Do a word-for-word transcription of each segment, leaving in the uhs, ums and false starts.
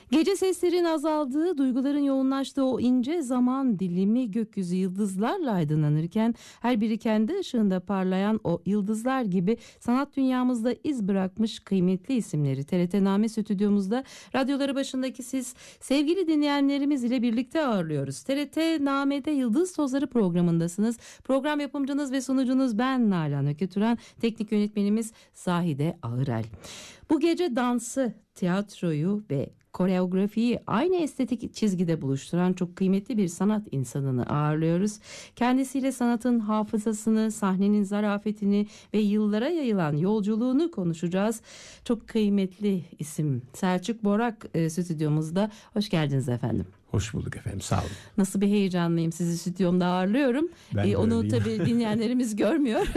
Gece seslerin azaldığı, duyguların yoğunlaştığı o ince zaman dilimi gökyüzü yıldızlarla aydınlanırken her biri kendi ışığında parlayan o yıldızlar gibi sanat dünyamızda iz bırakmış kıymetli isimleri T R T Name stüdyomuzda radyoları başındaki siz sevgili dinleyenlerimiz ile birlikte ağırlıyoruz. T R T Name'de Yıldız Tozları programındasınız. Program yapımcınız ve sunucunuz ben Nalan Ökütüren, teknik yönetmenimiz Zahide Ağırel. Bu gece dansı, tiyatroyu ve koreografiyi aynı estetik çizgide buluşturan çok kıymetli bir sanat insanını ağırlıyoruz. Kendisiyle sanatın hafızasını, sahnenin zarafetini ve yıllara yayılan yolculuğunu konuşacağız. Çok kıymetli isim Selçuk Borak e, stüdyomuzda. Hoş geldiniz efendim. Hoş bulduk efendim, sağ olun. Nasıl bir heyecanlıyım, sizi stüdyomda ağırlıyorum. Ee, onu tabii dinleyenlerimiz görmüyor.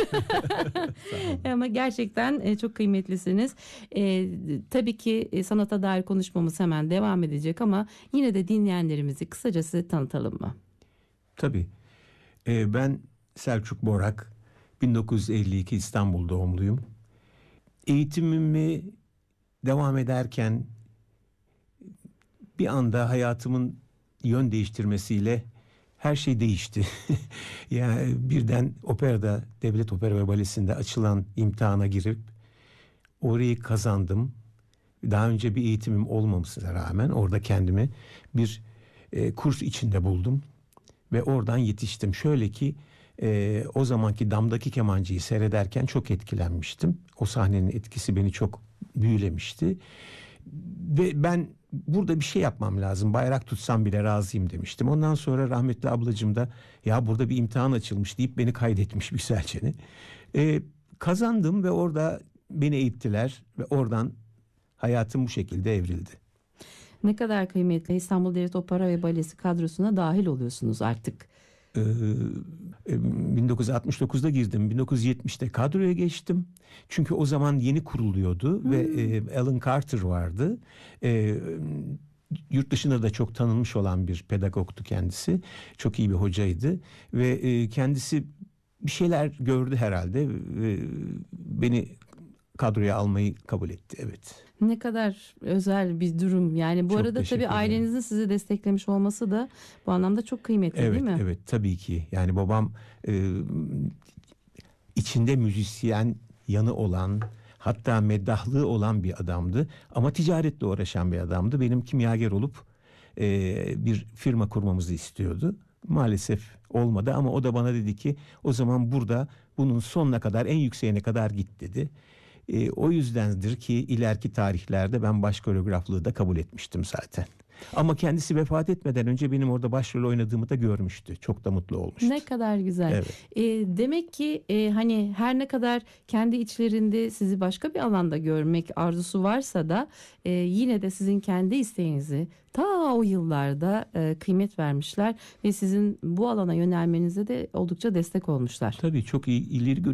Ama gerçekten e, çok kıymetlisiniz. E, tabii ki e, sanata dair konuşmamız hemen devam edecek ama yine de dinleyenlerimizi kısacası tanıtalım mı? Tabii. E, ben Selçuk Borak, bin dokuz yüz elli iki İstanbul doğumluyum. Eğitimimi devam ederken bir anda hayatımın yön değiştirmesiyle her şey değişti. Yani birden operada, Devlet Opera ve Balesi'nde açılan imtihana girip orayı kazandım. Daha önce bir eğitimim olmamasına rağmen orada kendimi bir e, kurs içinde buldum ve oradan yetiştim. Şöyle ki e, o zamanki Damdaki Kemancı'yı seyrederken çok etkilenmiştim. O sahnenin etkisi beni çok büyülemişti. Ve ben burada bir şey yapmam lazım, bayrak tutsam bile razıyım demiştim. Ondan sonra rahmetli ablacığım da ya burada bir imtihan açılmış deyip beni kaydetmiş güzelce. Ee, kazandım ve orada beni eğittiler ve oradan hayatım bu şekilde evrildi. Ne kadar kıymetli, İstanbul Devlet Opera ve Balesi kadrosuna dahil oluyorsunuz artık. Ee, bin dokuz yüz altmış dokuzda girdim. bin dokuz yüz yetmişte kadroya geçtim. Çünkü o zaman yeni kuruluyordu hmm. ve e, Alan Carter vardı. E, yurt dışında da çok tanınmış olan bir pedagogtu kendisi. Çok iyi bir hocaydı ve e, kendisi bir şeyler gördü herhalde ve beni kadroya almayı kabul etti. Evet. Ne kadar özel bir durum. Yani bu çok arada tabii ailenizin sizi desteklemiş olması da bu anlamda çok kıymetli, evet, değil mi? Evet, tabii ki. Yani babam e, içinde müzisyen yanı olan, hatta meddahlığı olan bir adamdı. Ama ticaretle uğraşan bir adamdı. Benim kimyager olup e, bir firma kurmamızı istiyordu. Maalesef olmadı ama o da bana dedi ki o zaman burada bunun sonuna kadar, en yükseğine kadar git dedi. E, o yüzdendir ki ileriki tarihlerde ben baş koreograflığı da kabul etmiştim zaten. Ama kendisi vefat etmeden önce benim orada başrol oynadığımı da görmüştü. Çok da mutlu olmuştu. Ne kadar güzel. Evet. E, demek ki e, hani her ne kadar kendi içlerinde sizi başka bir alanda görmek arzusu varsa da e, yine de sizin kendi isteğinizi ta o yıllarda e, kıymet vermişler ve sizin bu alana yönelmenize de oldukça destek olmuşlar. Tabii çok iyi, ileri